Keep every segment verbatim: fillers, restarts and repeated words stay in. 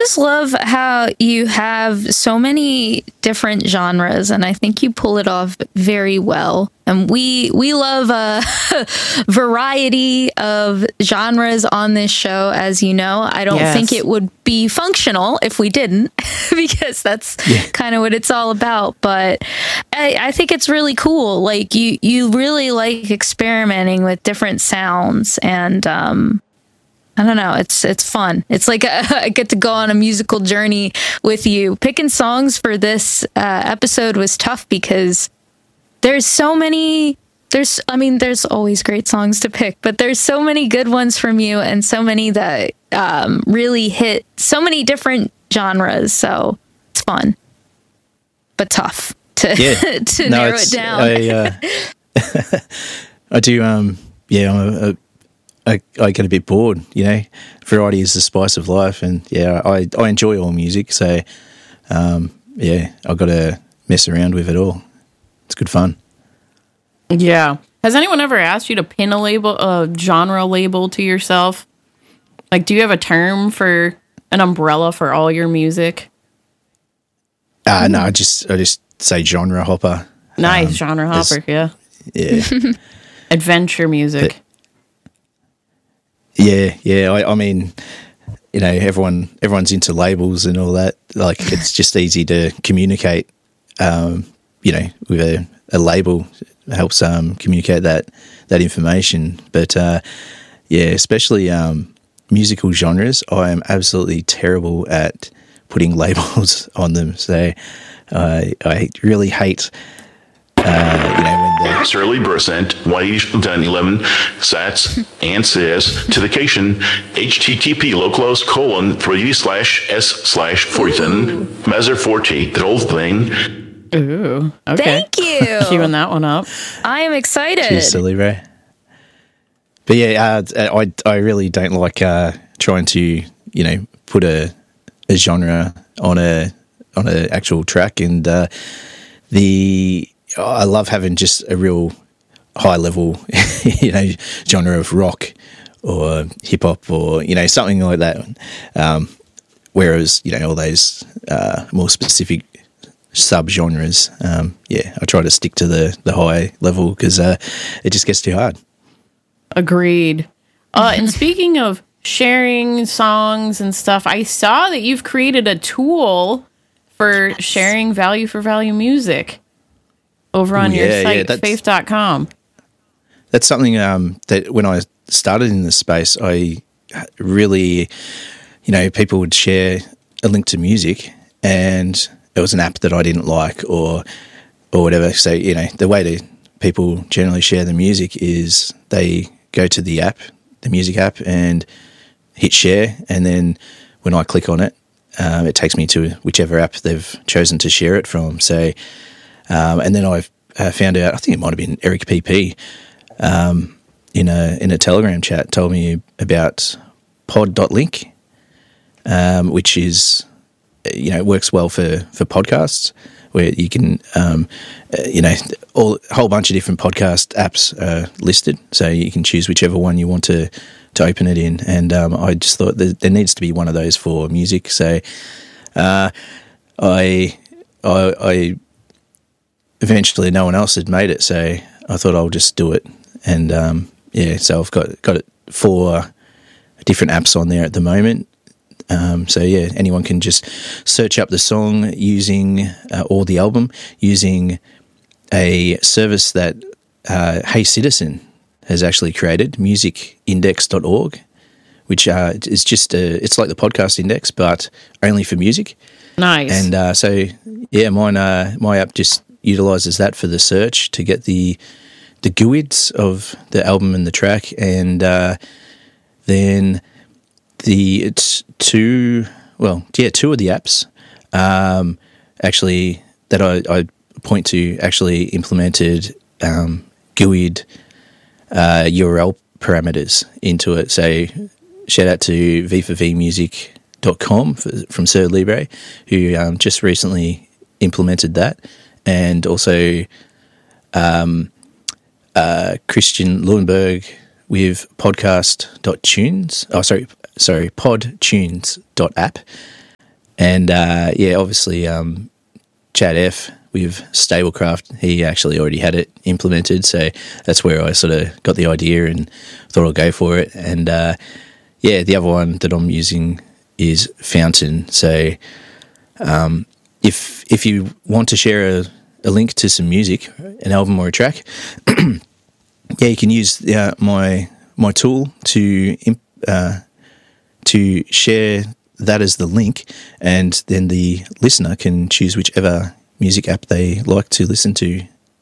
just love how you have so many different genres, and I think you pull it off very well. And we we love a variety of genres on this show, as you know. I don't yes. think it would be functional if we didn't, because that's yeah. kind of what it's all about. But I, I think it's really cool. Like, you, you really like experimenting with different sounds, and um, I don't know, it's it's fun. It's like a, I get to go on a musical journey with you. Picking songs for this uh, episode was tough because there's so many, there's, I mean, there's always great songs to pick, but there's so many good ones from you, and so many that um, really hit so many different genres. So it's fun, but tough to, yeah. to no, narrow it down. I, uh, I do, um, yeah, I'm a, a I, I get a bit bored, you know. Variety is the spice of life, and yeah, I, I enjoy all music, so um, yeah, I've got to mess around with it all. It's good fun. Yeah. Has anyone ever asked you to pin a label, a genre label to yourself? Like, do you have a term for an umbrella for all your music? Uh, mm. No, I just I just say genre hopper. Nice, um, genre hopper, yeah. Yeah. Adventure music. But, yeah, yeah. I, I mean, you know, everyone everyone's into labels and all that. Like, it's just easy to communicate. Um, you know, with a, a label helps um, communicate that that information. But uh, yeah, especially um, musical genres, I am absolutely terrible at putting labels on them. So uh, I really hate, uh, you know, when the Surly percent one eighty eleven sats and says to the cation http localhost colon three slash s slash forty-seven measure forty the whole thing. Ooh, okay. Thank you. Queuing that one up. I am excited. Cheers, Silly Ray. But yeah, uh, I I really don't like uh, trying to, you know, put a, a genre on a on an actual track, and uh, the I love having just a real high level, you know, genre of rock or hip hop or, you know, something like that. Um, whereas, you know, all those uh, more specific sub-genres, um, yeah, I try to stick to the, the high level because uh, it just gets too hard. Agreed. Uh, and speaking of sharing songs and stuff, I saw that you've created a tool for sharing value for value music over on Ooh, yeah, your site, yeah, faith dot com. That's something um, that when I started in this space, I really, you know, people would share a link to music and it was an app that I didn't like or or whatever. So, you know, the way that people generally share the music is they go to the app, the music app, and hit share. And then when I click on it, um, it takes me to whichever app they've chosen to share it from. So, um, and then I've uh, found out, I think it might have been Eric P P um, in a in a Telegram chat told me about pod dot link, um, which is, you know, it works well for, for podcasts where you can, um, uh, you know, all, a whole bunch of different podcast apps are listed. So you can choose whichever one you want to, to open it in. And um, I just thought that there needs to be one of those for music. So uh, I, I, I eventually no one else had made it. So I thought I'll just do it. And um, yeah, so I've got, got it four different apps on there at the moment. Um, so yeah, anyone can just search up the song using uh, or the album using a service that uh, Hey Citizen has actually created, music index dot org, which uh, is just a, it's like the podcast index but only for music. Nice. And uh, so yeah, mine uh, my app just utilizes that for the search to get the the G U I Ds of the album and the track, and uh, then. The it's two well yeah two of the apps um, actually that I, I point to actually implemented um, G U I D uh, U R L parameters into it. So shout out to v four v music dot com for, from Sir Libre, who um, just recently implemented that, and also um, uh, Christian Leuenberg with podcast dot tunes. Oh, sorry. Sorry, podtunes dot app. And uh, yeah, obviously, um, Chad F with Stablecraft, he actually already had it implemented. So that's where I sort of got the idea and thought I'll go for it. And uh, yeah, the other one that I'm using is Fountain. So um, if if you want to share a, a link to some music, an album or a track, yeah, you can use uh, my my tool to uh, to share that as the link, and then the listener can choose whichever music app they like to listen to.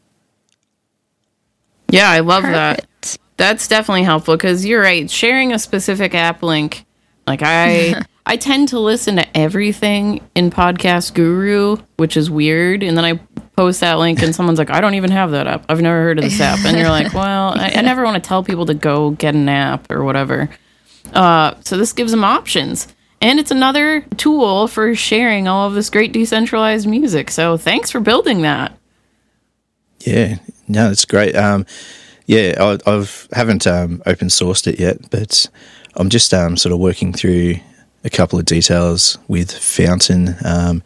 Yeah, I love Perfect. that. That's definitely helpful because you're right. Sharing a specific app link, like I, I tend to listen to everything in Podcast Guru, which is weird. And then I post that link, and someone's like, "I don't even have that app. I've never heard of this app." And you're like, "Well, I, I never want to tell people to go get an app or whatever." Uh, so this gives them options. And it's another tool for sharing all of this great decentralized music. So thanks for building that. Yeah, no, it's great. Um, yeah, I I've, haven't um, open sourced it yet, but I'm just um, sort of working through a couple of details with Fountain. Um,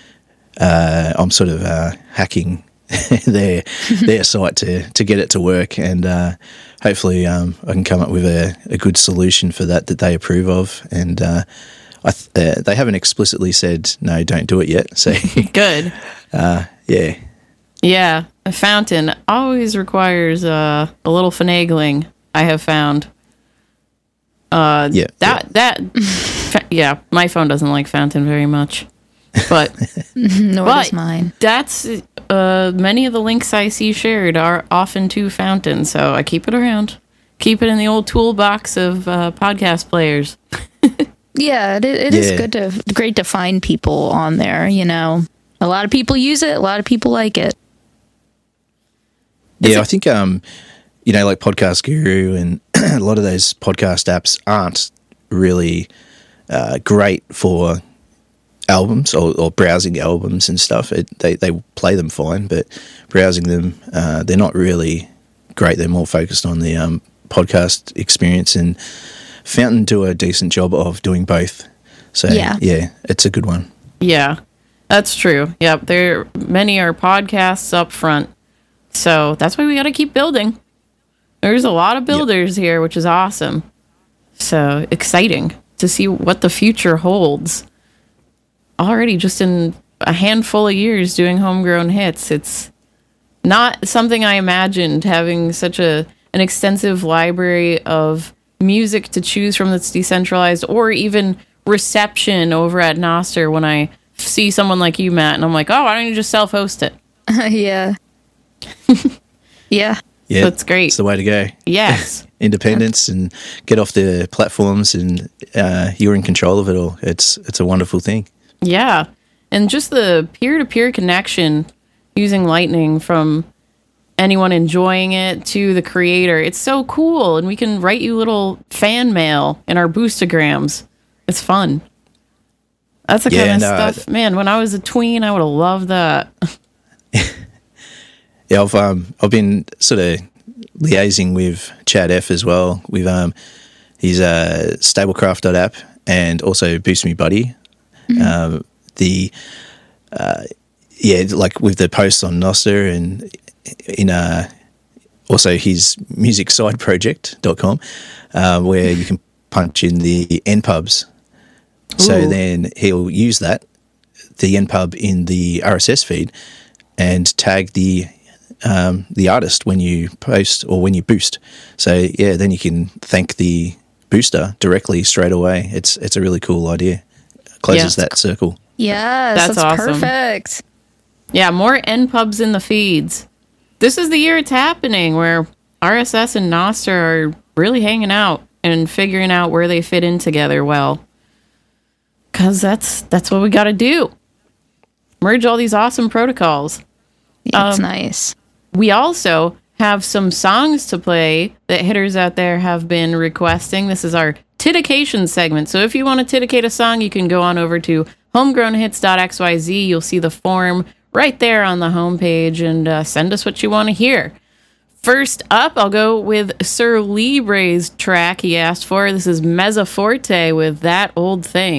uh, I'm sort of uh, hacking their their site to to get it to work, and uh, hopefully um, I can come up with a, a good solution for that that they approve of. And uh, I th- uh, they haven't explicitly said no, don't do it yet. So Good. uh, yeah. Yeah, a Fountain always requires uh, a little finagling, I have found. Uh, Yeah, that, that, fa- yeah, my phone doesn't like Fountain very much. But Nor But- does mine. that's, uh, many of the links I see shared are often to Fountain, so I keep it around. Keep it in the old toolbox of uh, podcast players. Yeah, it, it is Yeah. good to great to find people on there. You know, a lot of people use it. A lot of people like it. Yeah, I think um, you know, like Podcast Guru and a lot of those podcast apps aren't really uh, great for albums or, or browsing albums and stuff. It, they they play them fine, but browsing them, uh, they're not really great. They're more focused on the um, podcast experience, and Fountain do a decent job of doing both. So Yeah. yeah, it's a good one. Yeah, that's true. Yep, there many are podcasts up front. So that's why we got to keep building. There's a lot of builders here, which is awesome. So exciting to see what the future holds. Already just in a handful of years doing homegrown hits, it's not something I imagined, having such a an extensive library of music to choose from that's decentralized, or even reception over at Nostr when I see someone like you, Matt, and I'm like, oh, why don't you just self-host it? Yeah. Yeah. Yeah, That's great. It's the way to go. Yes. Independence and get off the platforms, and uh, you're in control of it all. It's it's a wonderful thing. Yeah. And just the peer-to-peer connection using Lightning, from anyone enjoying it to the creator. It's so cool. And we can write you little fan mail in our Boostograms. It's fun. That's the Yeah, kind of no, stuff. Man, when I was a tween, I would have loved that. Yeah, I've um I've been sort of liaising with Chad F as well. With um his uh, Stablecraft app and also Boost Me Buddy. Mm-hmm. Um, the uh, yeah, like with the posts on Nostr and in uh also his music side project dot com, uh, where you can punch in the N pubs. So Ooh. then he'll use that, the N pub in the R S S feed, and tag the um, the artist when you post or when you boost. So yeah, then you can thank the booster directly straight away. It's it's a really cool idea. Closes Yeah. that circle. Yes, That's that's, awesome. perfect. Yeah, more N pubs in the feeds. This is the year it's happening, where R S S and Nostr are really hanging out and figuring out where they fit in together well. Because that's, that's what we got to do. Merge all these awesome protocols. It's Um, nice. We also have some songs to play that hitters out there have been requesting. This is our Tidication segment. So if you want to tidicate a song, you can go on over to homegrown hits dot x y z. You'll see the form right there on the homepage, and uh, send us what you want to hear. First up, I'll go with Sir Libre's track he asked for. This is Mezza Forte with That Old Thing.